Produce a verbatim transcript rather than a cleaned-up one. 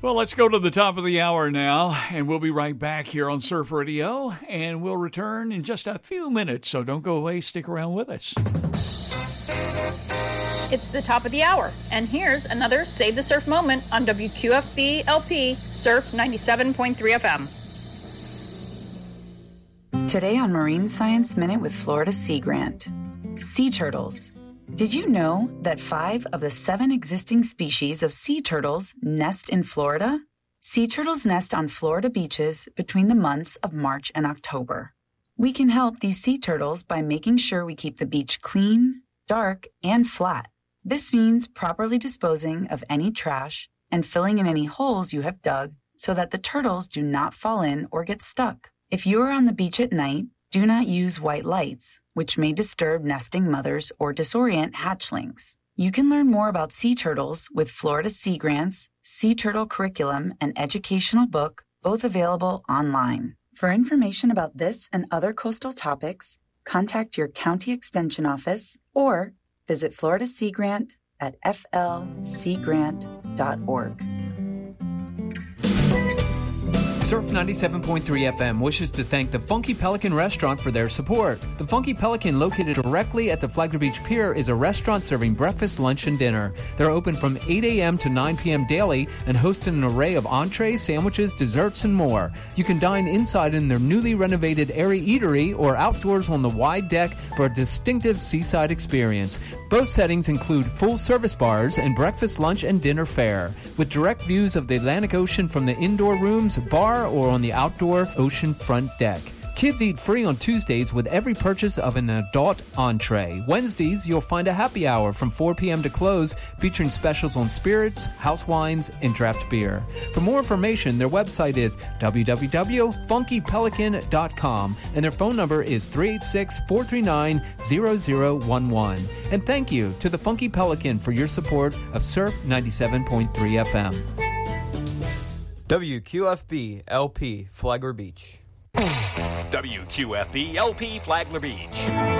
Well, let's go to the top of the hour now, and we'll be right back here on Surf Radio, and we'll return in just a few minutes, so don't go away. Stick around with us. It's the top of the hour, and here's another Save the Surf moment on W Q F B L P Surf ninety-seven point three F M. Today on Marine Science Minute with Florida Sea Grant. Sea turtles. Did you know that five of the seven existing species of sea turtles nest in Florida? Sea turtles nest on Florida beaches between the months of March and October. We can help these sea turtles by making sure we keep the beach clean, dark, and flat. This means properly disposing of any trash and filling in any holes you have dug so that the turtles do not fall in or get stuck. If you are on the beach at night, do not use white lights, which may disturb nesting mothers or disorient hatchlings. You can learn more about sea turtles with Florida Sea Grant's Sea Turtle Curriculum and Educational Book, both available online. For information about this and other coastal topics, contact your county extension office or visit Florida Sea Grant at f l sea grant dot org. Surf ninety-seven point three F M wishes to thank the Funky Pelican Restaurant for their support. The Funky Pelican, located directly at the Flagler Beach Pier, is a restaurant serving breakfast, lunch, and dinner. They're open from eight a.m. to nine p.m. daily and host an array of entrees, sandwiches, desserts, and more. You can dine inside in their newly renovated airy eatery or outdoors on the wide deck for a distinctive seaside experience. Both settings include full-service bars and breakfast, lunch, and dinner fare, with direct views of the Atlantic Ocean from the indoor rooms, bar, or on the outdoor ocean front deck. Kids eat free on Tuesdays with every purchase of an adult entree. Wednesdays, you'll find a happy hour from four p.m. to close, featuring specials on spirits, house wines, and draft beer. For more information, their website is w w w dot funky pelican dot com, and their phone number is three eight six, four three nine, zero zero one one. And thank you to the Funky Pelican for your support of Surf ninety-seven point three F M. W Q F B L P Flagler Beach. W Q F B L P Flagler Beach.